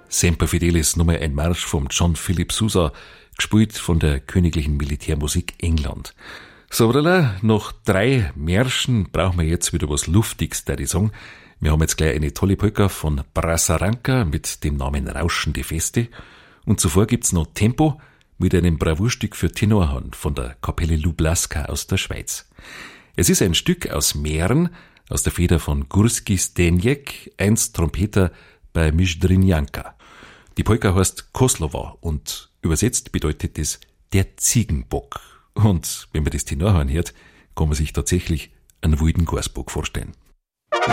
Semper Fidelis, Nummer ein Marsch vom John Philip Sousa, gespielt von der Königlichen Militärmusik England. So, oder nach 3 Märschen brauchen wir jetzt wieder was Luftiges, der ich sagen. Wir haben jetzt gleich eine tolle Polka von Brasaranka mit dem Namen Rauschende Feste. Und zuvor gibt's noch Tempo mit einem Bravourstück für Tenorhorn von der Kapelle Lublaska aus der Schweiz. Es ist ein Stück aus Mähren, aus der Feder von Gurski Stenjek, einst Trompeter bei Mizdrinjanka. Die Polka heißt Koslova und übersetzt bedeutet es der Ziegenbock. Und wenn man das Tenorhorn hört, kann man sich tatsächlich einen wilden Garsbock vorstellen.